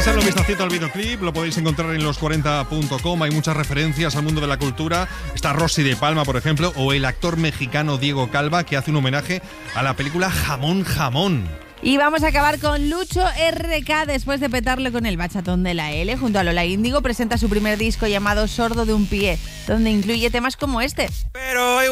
echarle un vistacito al videoclip, lo podéis encontrar en los40.com. Hay muchas referencias al mundo de la cultura. Está Rosy de Palma, por ejemplo, o el actor mexicano Diego Calva, que hace un homenaje a la película Jamón Jamón. Y vamos a acabar con Lucho RK. Después de petarle con el bachatón de la L, junto a Lola Índigo, presenta su primer disco llamado Sordo de un pie, donde incluye temas como este. Pero